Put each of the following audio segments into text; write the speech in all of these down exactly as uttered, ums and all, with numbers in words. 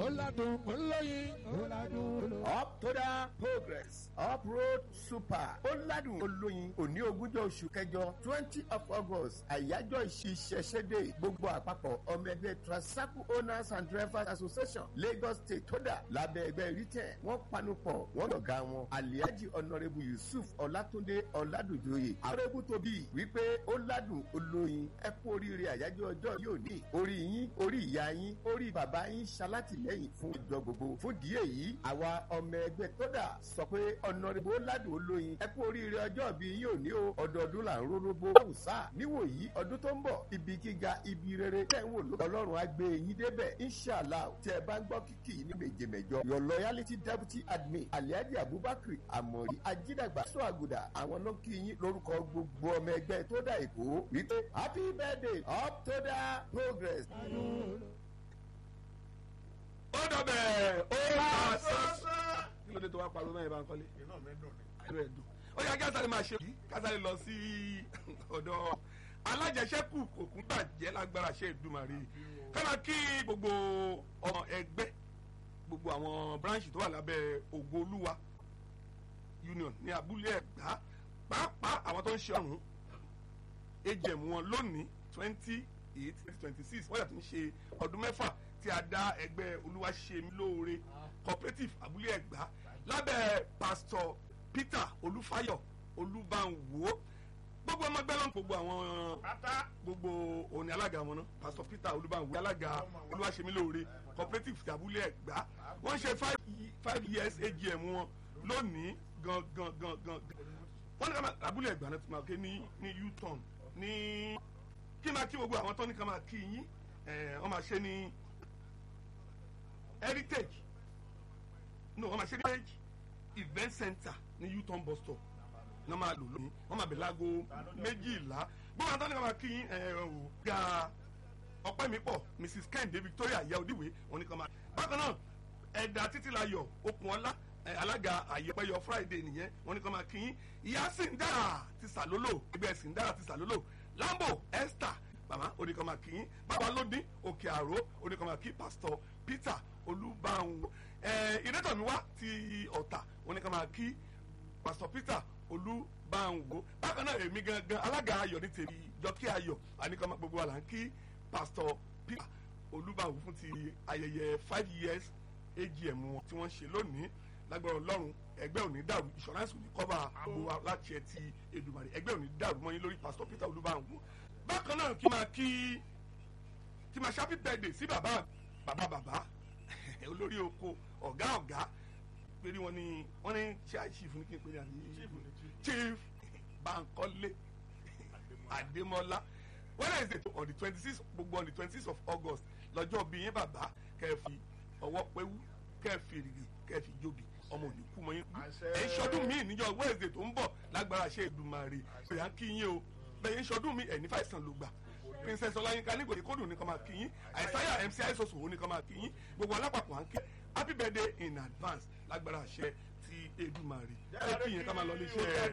ládùn ó lóyin ó ládùn. Up to the progress uproad super ó ládùn olóyin òní ogúnjọ́ oṣù kẹjọ twenty of august àyájọ́ ìṣiṣẹ́ṣẹ́dé gbogbo àpapọ̀ ọmọ ẹgbẹ́ transaco owners and drivers association lagos state tódà lábẹ́ ẹgbẹ́ rítẹ̀ wọ́n panupọ̀ wọ́n lọ̀gá wọn aliaji honourable yusuf ọlátúndé ọládùjọyè àrẹ́bù tóbi wípé ó ládùn olóyin ẹ kú oríire àyájọ́ ọjọ́ yóò ní orí yín orí ìyá yín orí bàbá yín ṣalátìlẹ́yìn fún ìjọ gbogbo fún díẹ̀ yìí àwa ọmọ ẹgbẹ́ tódà sọ pé honourable ládùn olóyin ẹ kú oríire ọjọ́ bí yín ò ní o ọdọọdún là ń rórógbó ọ̀sà níwòyí ọdún tó ń bọ̀ ibi gíga ibi rere tẹ̀ ń wò ló ọlọ́run á gbé yín débẹ̀ inshallah tí ẹ bá ń gbọ́ kíkì ní méjèméjọ your loyalty deputy admin aliadi abubakar amori ajídàgbà sọ àgùdà àwọn náà kí yín lórúkọ gbogbo ọmọ ẹgbẹ́ tó dà èkó wípé happy birthday up to the progress. ó dọ̀bẹ̀ ó máa sọ́sọ́. kí ló dé tó wá pariwo mẹ́rin bá ń kọ́lé. iná mi dùn ni. ẹ̀rọ ẹ̀ dùn. ó yá kásáré máa ṣe yìí kásáré lọ sí ọ̀dọ̀ alájẹsẹ́kù òkun bàjẹ́ lágbára ṣe ìdúmàrí kára kí gbogbo ọmọ ẹgbẹ́ gbogbo àwọn branch tó wà lábẹ́ ògo olúwa union ní abúlé ẹ̀gbá pàápàá àwọn tó ń ṣe ọ̀hún ejẹ̀mú wọn lónìí twenty eight twenty six wọ́n yàtọ̀ ń ṣe ọdún mẹ́fà tí a dá ẹgbẹ́ olúwaṣemílóore cooperative abúlé ẹ̀gbá lábẹ́ pastor peter olúfáyọ̀ olúbànwó gbogbo ọmọ ẹgbẹ́ lọ́nà gbogbo àwọn gbogbo òní alága wọn náà pastor peter olúbànwó alága olúwaṣemílóore cooperative abúlé ẹ̀gbá wọ́n ṣe five years A G M wọn lónìí gan gan gan gan wọ́n ní ká máa abúlé ẹ̀gbá náà ti máa ké ní ní u-turn ní kí máa kí gbogbo àwọn tó ní ká máa kí yín wọ́n máa ṣe ní heritage no wọ́n máa ṣe ní heritage event center ní u-turn bus stop ní wọ́n máa lò lónìí wọ́n máa bẹ̀ láago méjìlá gbogbo àwọn tó ní ká máa kí yín ga ọpẹ́ mi pọ̀ mrs kẹ́hìndé victoria ìyá òdìwé wọ́n ní ká máa bákan náà ẹ̀dà títílayọ̀ okùn ọlá alága àyẹ̀pẹ̀yọ friday nìyẹn wọ́n ní ká máa kí yín ìyá sìndára ti sàlólò ẹgbẹ́ sìndára ti sàlólò lambo esther mama oníkanmá kìín bàbá lódín òkè àró oníkanmá kí pastor peter olúbàwò ẹ ìrètọ̀míwá ti ọ̀tà oníkanmá kí pastor peter olúbàwò bákan náà èmi gangan alága ayọ̀ ní tèmi jọkí ayọ̀ àníkanmá gbogbo wa là ń kí pastor peter olúbàwò fún ti ayẹyẹ five years A G M wọn tí wọ́n ṣe lónìí lágbára ọlọ́run ẹgbẹ́ òní dàrú insurance òní kọ́ba gbogbo wa láti ẹ ti Èdùmàrè ẹgbẹ́ òní dàrú mọ́ yín lórí pastor peter olúbàwò bákan náà kí máa kí kí máa happy birthday sí bàbá bàbá bàbá olórí oko ọ̀gá ọ̀gá pé wọ́n ní wọ́n ní chief ní kí n pè ní àní chief Bankole Adémọ́lá Wednesday on the twenty six gbogbo on the twenty six of August lọ́jọ́ bí yín bàbá kẹ́ẹ̀fì ọwọ́ pẹ́wú kẹ́ẹ̀fì rìgì kẹ́ẹ̀fì jobi ọmọ òní kú mọ́ yín ẹ̀ ń ṣọdún míì níjọ́ Wednesday tó ń bọ̀ lágbára ṣe Èdùmàrè ìyá ń kí yín o bẹ́ẹ̀ ń ṣọdún mi ẹ̀ ní fàìsàn ló gbà princess ọláyínká nígbòdì kódùn ní kan máa kí yín àìsáyà mc àìsòsò ní kan máa kí yín gbogbo alápapọ̀ à ń kí happy birthday in advance lágbára àṣẹ ti Èdùmàrè ẹ kí yẹn ká máa lọ léṣẹ́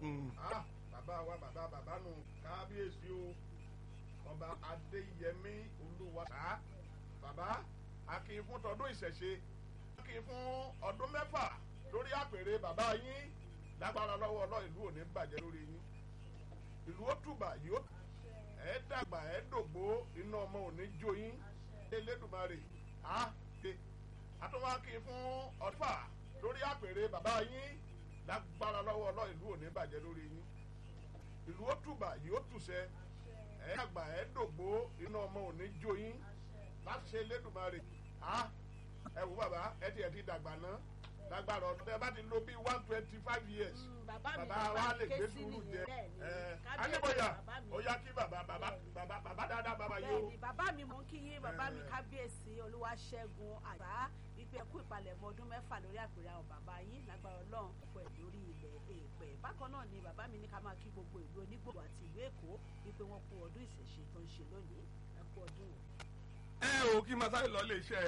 bàbá wa bàbá bàbá nù kábíyèsí o ọba adéyẹmí olúwaṣá bàbá akin fún tọdún ìṣẹ̀ṣe akin fún ọdún mẹ́fà lórí àpèrè bàbá yín lágbára lọ́wọ́ ọlọ́ ìlú ò ní bàjẹ́ lórí yín ìlú ó túbà yóò ẹ dàgbà ẹ dògbó iná ọmọ òní jó yín Elédùmarè á ké àtúwákì fún ọ̀fà lórí àpèrè bàbá yín lágbára lọ́wọ́ ọlọ́ ìlú òní bàjẹ́ lórí yín ìlú ó túbà yóò túṣẹ ẹ dàgbà ẹ dògbó iná ọmọ òní jó yín láti ṣe Elédùmarè á ẹ wò bàbá ẹ ti ẹ ti dàgbà náà lágbára ọdún tẹ bá ti lo bí one twenty five years bàbá wa lè gbé sùúrù jẹ ẹ anibọyà ó yá kí bàbá bàbá bàbá bàbá dáadáa bàbá yóò. bẹ́ẹ̀ni bàbá mi mọ kí yín bàbá mi kábíyèsí olúwaṣẹ́gun àgbà wípé ẹkú ìpalẹ̀mọ́ ọdún mẹ́fà lórí àpèrè àwọn bàbá yín lágbára ọlọ́run pẹ̀ lórí ilẹ̀ èèpẹ̀ bákan náà ni bàbá mi ní ká máa kí gbogbo ìlú onígbòho àti ìlú èkó wípé wọ́n kú ọdún ìṣẹ̀ṣe tó ń ṣe lónìí ẹkú ọdún. ẹ ò kí máa sáré lọ lè ṣe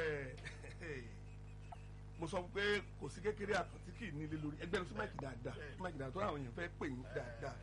mo sọ pé kò sí kékeré àkàntí kì í nílé lórí ẹgbẹ́ ló sí máìkì dáadáa máìkì dáadáa tó ráwọn èèyàn fẹ́ pè yín dáadáa